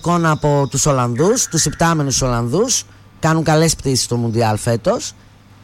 εικόνα από τους Ολλανδούς, τους υπτάμενους Ολλανδούς. Κάνουν καλές πτήσεις στο Μουντιάλ φέτος.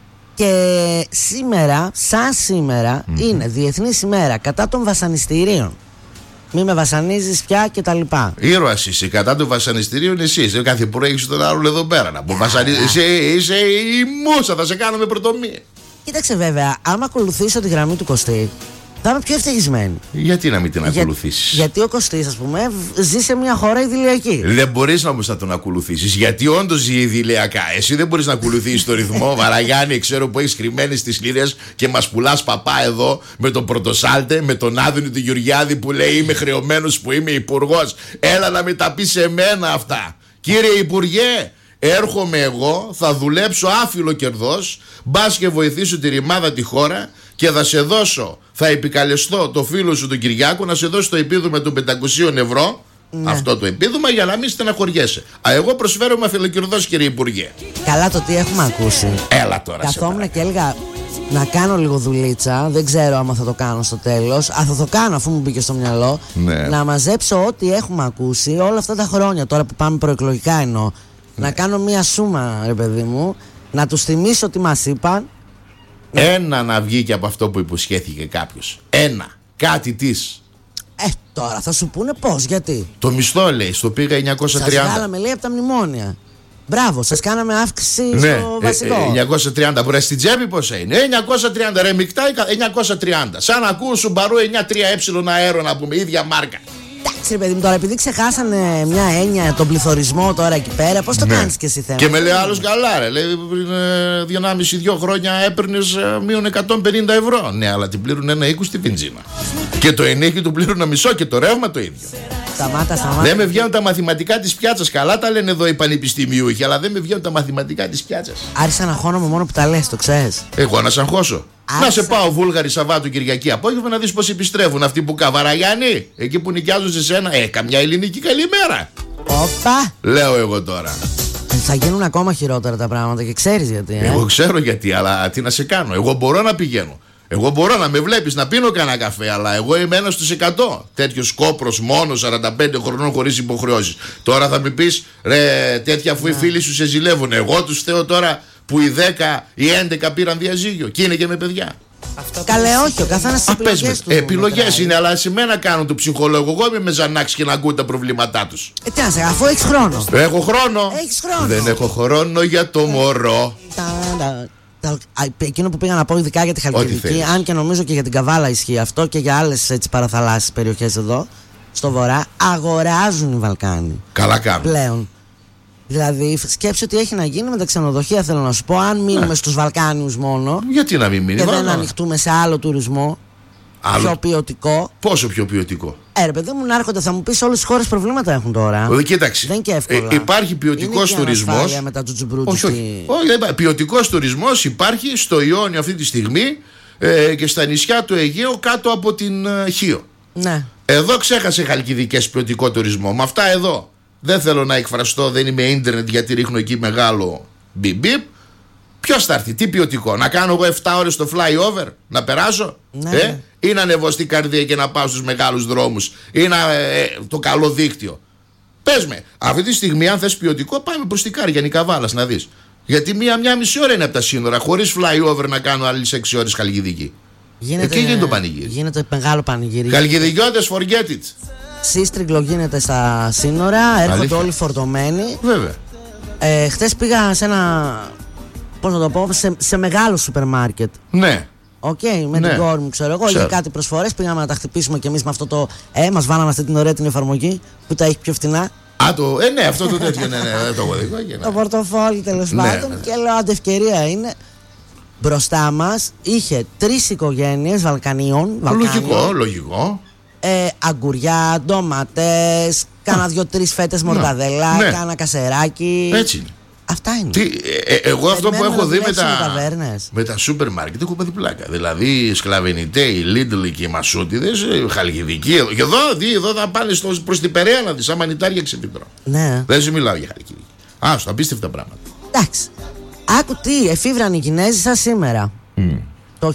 Και σήμερα, σαν σήμερα, είναι Διεθνής ημέρα κατά των βασανιστήριων. Μη με βασανίζεις πια και τα λοιπά. Ήρωας είσαι, κατά των βασανιστήριων εσύ. Κάθε που έχεις τον άλλον εδώ πέρα να είσαι η μούσα, θα σε κάνουμε πρωτομία. Κοίταξε βέβαια, άμα ακολουθήσω τη γραμμή του Κωστή, θα είμαι πιο ευτυχισμένη. Γιατί να μην την ακολουθήσεις? Γιατί ο Κωστής, ας πούμε, ζει σε μια χώρα ιδηλιακή. Δεν μπορείς όμως να τον ακολουθήσεις. Γιατί όντως ζει ιδηλιακά. Εσύ δεν μπορείς να ακολουθήσεις το ρυθμό. Βαραγιάννη, ξέρω που έχεις κρυμμένες τις λίρες και μας πουλάς παπά εδώ με τον Πρωτοσάλτε, με τον Άδωνη του Γεωργιάδη που λέει είμαι χρεωμένος που είμαι υπουργός. Έλα να με τα πεις σε μένα αυτά. Κύριε Υπουργέ, έρχομαι εγώ, θα δουλέψω άφιλο κερδός, μπας και βοηθήσω τη ρημάδα τη χώρα και θα σε δώσω, θα επικαλεστώ το φίλο σου τον Κυριάκο να σε δώσει το επίδομα των 500 ευρώ. Ναι. Αυτό το επίδομα για να μην στεναχωριέσαι. Εγώ προσφέρομαι αφιλοκερδός, κύριε Υπουργέ. Καλά το τι έχουμε ακούσει. Έλα τώρα. Καθόμουν και έλεγα να κάνω λίγο δουλίτσα. Δεν ξέρω άμα θα το κάνω στο τέλος. Θα το κάνω αφού μου μπήκε στο μυαλό. Ναι. Να μαζέψω ό,τι έχουμε ακούσει όλα αυτά τα χρόνια. Τώρα που πάμε προεκλογικά εννοώ. Ναι. Να κάνω μία σούμα, ρε παιδί μου. Να τους θυμίσω τι μας είπαν. Ένα να βγει και από αυτό που υποσχέθηκε κάποιος. Ένα. Κάτι της. Τώρα θα σου πούνε πώς, γιατί. Το μισθό λέει, στο πήγα 930. Σας βγάλαμε λέει από τα μνημόνια. Μπράβο, σας κάναμε αύξηση στο βασικό. 930, μπορεί στην τσέπη πόσα είναι? 930, ρε μεικτά 930. Σαν να ακούω Σουμπαρού 93 αέρο να πούμε, ίδια μάρκα. Εντάξει ρε παιδί μου, τώρα επειδή ξεχάσανε μια έννοια, τον πληθωρισμό τώρα εκεί πέρα, πώς το κάνεις και εσύ θέμα? Και με λέει άλλος καλά ρε, λέει πριν 1,5-2 χρόνια έπαιρνες μείον 150 ευρώ. Ναι, αλλά την πλήρουν 1,20 τη βενζίνα. Και το ενέχει του πλήρουν μισό και το ρεύμα το ίδιο. Σταμάτα. Δεν με βγαίνουν τα μαθηματικά της πιάτσας. Καλά τα λένε εδώ οι πανεπιστημιούχοι, αλλά δεν με βγαίνουν τα μαθηματικά της πιάτσας. Άρχισα να χώνομαι μόνο που τα λες, το ξέρεις. Εγώ να σ' αγχώσω. Να σε πάω Βούλγαρη Σαββάτου Κυριακή απόγευμα να δεις πως επιστρέφουν αυτοί που Καβαραγιάννη, εκεί που νοικιάζουν σε σένα. Καμιά ελληνική καλημέρα. Όπα! Λέω εγώ τώρα. Θα γίνουν ακόμα χειρότερα τα πράγματα και ξέρεις γιατί. Εγώ ξέρω γιατί, αλλά τι να σε κάνω. Εγώ μπορώ να πηγαίνω. Εγώ μπορώ να με βλέπεις να πίνω κανένα καφέ, αλλά εγώ είμαι 1 στους 100. Τέτοιος κόπρος μόνο 45 χρονών χωρίς υποχρεώσεις. Τώρα θα μου πεις ρε, τέτοια αφού οι φίλοι σου σε ζηλεύουν. Εγώ τους θέω τώρα που οι 10, οι 11 πήραν διαζύγιο και είναι και με παιδιά. Καλέ, όχι, ο καθένας τις επιλογές του. Επιλογές είναι, αλλά σε μένα κάνουν το ψυχολόγο. Εγώ είμαι με Ζανάξ και να ακούω τα προβλήματά τους. Τι να σε, αφού έχεις χρόνο. Έχω χρόνο. Έχεις χρόνο. Δεν έχω χρόνο για το μωρό. Εκείνο που πήγα να πω ειδικά για τη Χαλκιδική, αν και νομίζω και για την Καβάλα ισχύει αυτό και για άλλες έτσι παραθαλάσσιες περιοχές εδώ στο βορρά, αγοράζουν οι Βαλκάνοι. Καλά κάνουν. Πλέον. Δηλαδή, σκέψου τι έχει να γίνει με τα ξενοδοχεία. Θέλω να σου πω, αν μείνουμε στους Βαλκάνιους μόνο. Γιατί να μην μείνουμε? Και δεν ανοιχτούμε σε άλλο τουρισμό. Πιο ποιοτικό. Πόσο πιο ποιοτικό? Ρε παιδί μου, να έρχονται, θα μου πεις όλες τις χώρες προβλήματα έχουν τώρα. Κοίταξε. Δεν και εύκολα. Υπάρχει ποιοτικός τουρισμός. Με τα όχι. Ποιοτικός τουρισμός υπάρχει στο Ιόνιο αυτή τη στιγμή και στα νησιά του Αιγαίου κάτω από την Χίο. Ναι. Εδώ ξέχασε Χαλκιδικές ποιοτικό τουρισμό. Με αυτά εδώ. Δεν θέλω να εκφραστώ, δεν είμαι ίντερνετ γιατί ρίχνω εκεί μεγάλο μπιπ. Ποιος θα έρθει, τι ποιοτικό? Να κάνω εγώ 7 ώρες το flyover, να περάσω? Ναι. Ή να ανεβώ στην καρδία και να πάω στους μεγάλους δρόμους? Ή το καλό δίκτυο? Πες με, αυτή τη στιγμή αν θες ποιοτικό πάμε προς την Κάργιανη Καβάλας να δεις. Γιατί μία μισή ώρα είναι από τα σύνορα, χωρίς flyover να κάνω άλλες 6 ώρες Χαλκιδική. Εκεί γίνεται το πανηγύρι. Γίνεται μεγάλο πανηγύρι. Χαλκιδικιώτες, forget it. Σύστριγγλο γίνεται στα σύνορα, έρχονται όλοι φορτωμένοι. Βέβαια. Χθες πήγα σε ένα, πώς να το πω, σε μεγάλο σούπερ μάρκετ. Ναι. Με την κόρη μου, ξέρω εγώ, είχε κάτι προσφορές. Πήγαμε να τα χτυπήσουμε κι εμείς με αυτό το. Μας βάλαμε αυτή την ωραία την εφαρμογή που τα έχει πιο φτηνά. Ναι, αυτό το τέτοιο, ναι, το κωδικό. Το πορτοφόλι τέλος πάντων. Και λέω, άντε ευκαιρία είναι. Μπροστά μας είχε 3 οικογένειες Βαλκανίων. Λογικό. Αγκουριά, ντομάτες, κάνα 2-3 φέτες μορταδέλα, κάνα κασεράκι. Έτσι είναι. Αυτά είναι. Εγώ αυτό που έχω δει με τα σούπερ μάρκετ έχω πάθει πλάκα. Δηλαδή οι Σκλαβενιτέ, οι Λίντλ και οι Μασούτιδες, Χαλκιδική. Και εδώ θα πάνε προς την Περαία να δεις, σαν μανιτάρια ξεπιτρώ. Ναι. Δεν σου μιλάω για Χαλκιδική. Άστο, απίστευτα πράγματα. Εντάξει. Άκου τι εφήβραν οι Κινέζοι σας σήμερα. Το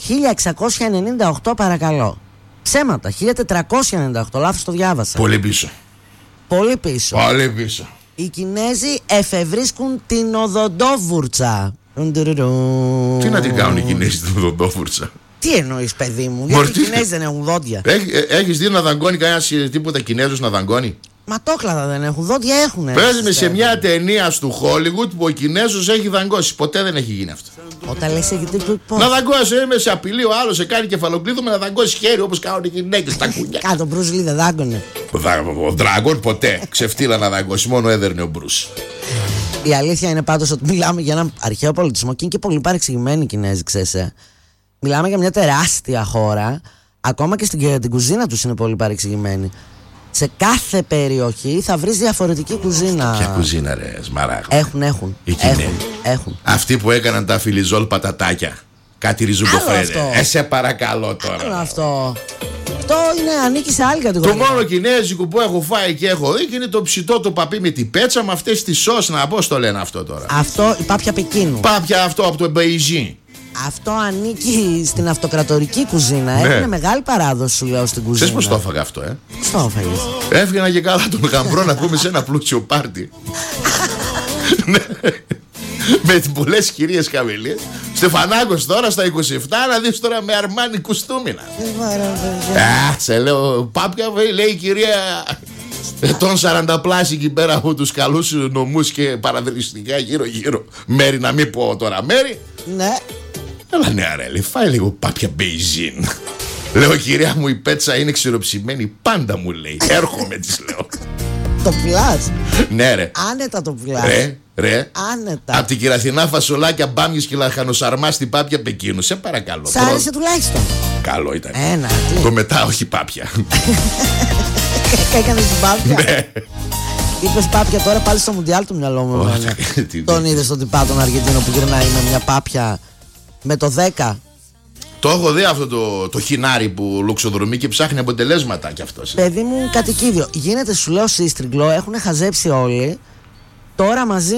1698 παρακαλώ. Ψέματα, 1498, λάθος το διάβασα. Πολύ πίσω. Πολύ πίσω. Πολύ πίσω. Οι Κινέζοι εφευρίσκουν την οδοντόβουρτσα. Τι να την κάνουν οι Κινέζοι την οδοντόβουρτσα? Τι εννοείς, παιδί μου? Γιατί οι Κινέζοι δεν έχουν δόντια? Έχεις δει να δαγκώνει κανένας τίποτα Κινέζος να δαγκώνει? Ματόκλαδα δεν έχουν, δόντια έχουν. Παίζουμε σε μια ταινία του Χόλιγουτ που ο Κινέζος έχει δαγκώσει. Ποτέ δεν έχει γίνει αυτό. Όταν λες έχετε πώς? Να δαγκώσει, είμαι σε απειλεί ο άλλος, σε κάνει κεφαλοκλείδωμα να δαγκώσει χέρι όπως κάνουν οι γυναίκες στα κουνιά. Κάτω, ο Μπρουζ Λι δεν δάγκωνε. Ο Ντράγκον ποτέ. Ξεφτύλα να δαγκώσει, μόνο έδερνε ο Μπρους. Η αλήθεια είναι πάντως ότι μιλάμε για έναν αρχαίο πολιτισμό και είναι και πολύ παρεξηγημένοι οι Κινέζοι, ξέρεις. Μιλάμε για μια τεράστια χώρα. Ακόμα και στην κουζίνα τους είναι πολύ παρεξηγημένοι. Σε κάθε περιοχή θα βρεις διαφορετική κουζίνα. Ποια κουζίνα, ρε Σμαράγδα? Έχουν. Αυτοί που έκαναν τα φιλιζόλ πατατάκια. Κάτι ριζουγκοφρένε. Σε παρακαλώ τώρα. Άλλο αυτό. Αυτό ανήκει σε άλλη κατηγορία. Το μόνο κινέζικο που έχω φάει και έχω δει είναι το ψητό το παπί με την πέτσα με αυτές τις σως. Να πώς το λένε αυτό τώρα? Αυτό η πάπια Πεκίνου. Πάπια αυτό από το Μπεϊζίν. Αυτό ανήκει στην αυτοκρατορική κουζίνα. Έχουν μεγάλη παράδοση, σου λέω, στην κουζίνα. Ξέρεις πως το έφαγα αυτό, Πώς το έφαγες? Έφυγα και καλά τον γαμπρό να πούμε σε ένα πλούσιο πάρτι. Με πολλές κυρίες χαμηλίες. Στεφανάκος τώρα στα 27, να δεις τώρα με αρμάνι κουστούμινα. Σε λέω, πάπια, λέει η κυρία ετών 40 πλάσι εκεί πέρα από τους καλούς νομούς και παραδριστικά γύρω-γύρω. Μέρη, να μην πω τώρα μέρη. Ναι. Έλα ναι αρέλη, φάει λίγο πάπια Μπεϊζίν. Λέω, κυρία μου, η πέτσα είναι ξηροψημένη. Πάντα μου λέει. Έρχομαι, της λέω. Το πουλάς? Ναι, ρε. Άνετα το πουλάς. Ρε. Άνετα. Απ' την Κυραθινά φασολάκια, μπάμιες και λαχανοσαρμά στην πάπια Πεκίνου. Σε παρακαλώ. Σ' άρεσε τουλάχιστον? Καλό ήταν. Τι? Το μετά, όχι πάπια. Έκανες την πάπια? Ναι. Είπες πάπια τώρα πάλι στο Μουντιάλ του μυαλό μου. Τον είδες στον τυπά τον Αργεντίνο που γυρνάει με μια πάπια με το 10. Το έχω δει αυτό το χινάρι που λουξοδρομεί και ψάχνει αποτελέσματα κι αυτός. Παιδί μου, κατοικίδιο. Γίνεται, σου λέω, σύστριγγλο. Έχουν χαζέψει όλοι. Τώρα μαζί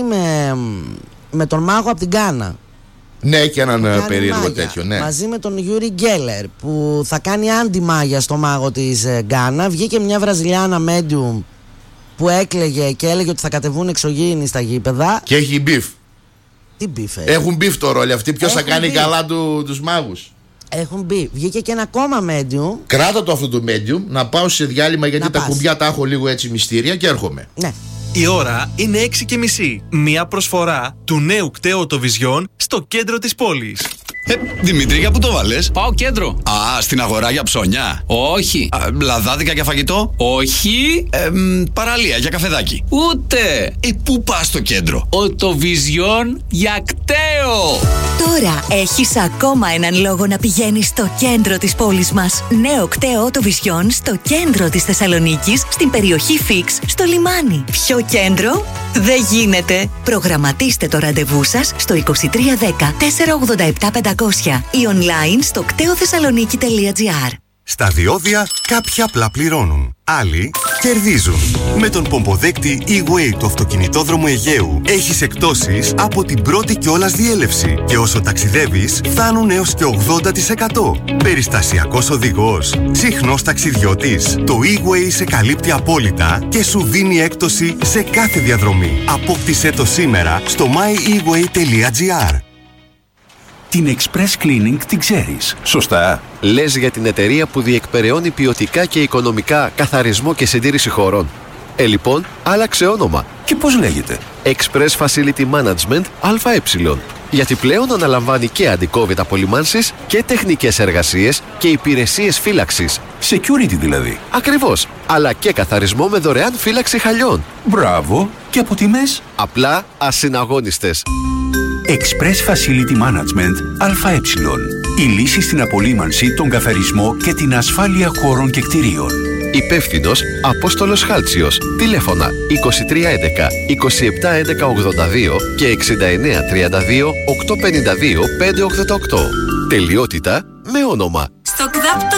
με τον μάγο από την Γκάνα. Ναι, και έναν περίεργο τέτοιο, ναι. Μαζί με τον Γιούρι Γκέλερ που θα κάνει αντιμάγια στο μάγο της Γκάνα. Βγήκε μια Βραζιλιάνα medium που έκλαιγε και έλεγε ότι θα κατεβούν εξωγήινοι στα γήπεδα. Και έχει μπιφ. Τι μπιφ? Έχουν μπιφ το ρόλο αυτοί. Ποιος θα κάνει καλά τους μάγους? Έχουν μπει. Βγήκε και ένα ακόμα medium. Κράτα το αυτό το medium, να πάω σε διάλειμμα γιατί τα κουμπιά τα έχω λίγο έτσι μυστήρια και έρχομαι. Ναι. Η ώρα είναι 6:30. Μια προσφορά του νέου κταίου Vision στο κέντρο της πόλης. Δημήτρη, για πού το βάλες? Πάω κέντρο. Α, στην αγορά για ψώνια. Όχι. Λαδάδικα για φαγητό. Όχι. Παραλία για καφεδάκι. Ούτε. Πού πας στο κέντρο? Vision για κταίο. Τώρα έχεις ακόμα έναν λόγο να πηγαίνεις στο κέντρο της πόλης μας. Νέο κταίο Vision στο κέντρο της Θεσσαλονίκης, στην περιοχή Φίξ, στο λιμάνι. Ποιο κέντρο? Δεν γίνεται. Προγραμματίστε το ραντεβού σας στο 2310 487 500 ή online στο κτεοθεσσαλονίκη.gr. Στα διόδια κάποιοι απλά πληρώνουν, άλλοι κερδίζουν. Με τον πομποδέκτη E-Way του αυτοκινητόδρομου Αιγαίου έχεις εκπτώσεις από την πρώτη κιόλας διέλευση και όσο ταξιδεύεις φτάνουν έως και 80%. Περιστασιακός οδηγός, συχνός ταξιδιώτης. Το E-Way σε καλύπτει απόλυτα και σου δίνει έκπτωση σε κάθε διαδρομή. Απόκτησέ το σήμερα στο myeWay.gr. Την Express Cleaning την ξέρεις, σωστά? Λες για την εταιρεία που διεκπεραιώνει ποιοτικά και οικονομικά καθαρισμό και συντήρηση χωρών. Λοιπόν, άλλαξε όνομα. Και πώς λέγεται? Express Facility Management ΑΕ. Γιατί πλέον αναλαμβάνει και αντι-COVID απολυμάνσεις και τεχνικές εργασίες και υπηρεσίες φύλαξης. Security δηλαδή. Ακριβώς. Αλλά και καθαρισμό με δωρεάν φύλαξη χαλιών. Μπράβο. Και από τιμές? Απλά ασυναγώνιστες. Express Facility Management ΑΕ. Η λύση στην απολύμανση, τον καθαρισμό και την ασφάλεια χώρων και κτηρίων. Υπεύθυνος Απόστολος Χάλτσιος. Τηλέφωνα 2311 271182 και 6932 852 588. Τελειότητα με όνομα. Στο ΚΔΑΠ